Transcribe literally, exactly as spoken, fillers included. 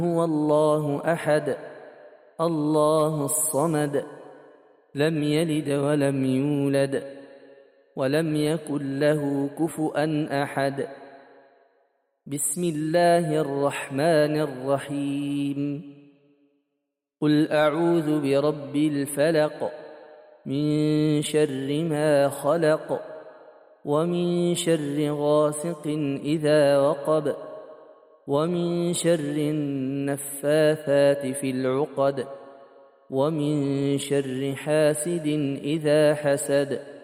هو الله أحد الله الصمد لم يلد ولم يولد ولم يكن له كفؤا أحد. بسم الله الرحمن الرحيم. قل أعوذ برب الفلق من شر ما خلق ومن شر غاسق إذا وقب ومن شر النفاثات في العقد ومن شر حاسد إذا حسد.